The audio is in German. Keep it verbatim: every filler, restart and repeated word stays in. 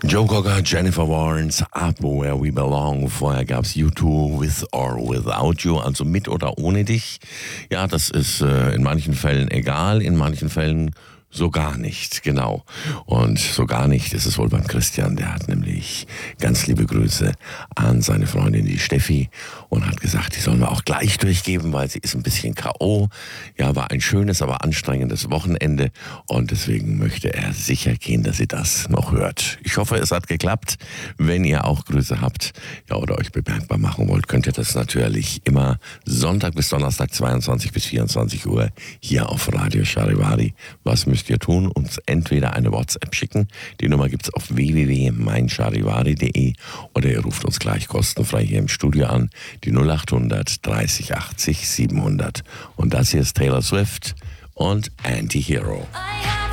Joe Cocker, Jennifer Warnes, Up Where We Belong. Vorher gab's U two, With or Without You, also mit oder ohne dich. Ja, das ist äh, in manchen Fällen egal, in manchen Fällen so gar nicht, genau. Und so gar nicht ist es wohl beim Christian. Der hat nämlich ganz liebe Grüße an seine Freundin, die Steffi, und hat gesagt, die sollen wir auch gleich durchgeben, weil sie ist ein bisschen K O. Ja, war ein schönes, aber anstrengendes Wochenende und deswegen möchte er sicher gehen, dass sie das noch hört. Ich hoffe, es hat geklappt. Wenn ihr auch Grüße habt, ja, oder euch bemerkbar machen wollt, könnt ihr das natürlich immer Sonntag bis Donnerstag zweiundzwanzig bis vierundzwanzig Uhr hier auf Radio Charivari. Was müsst ihr tun? Uns entweder eine WhatsApp schicken, die Nummer gibt's auf w w w punkt mein charivari punkt de, oder ihr ruft uns gleich kostenfrei hier im Studio an, die null acht hundert dreißig achtzig siebenhundert. Und das hier ist Taylor Swift und Anti-Hero. I have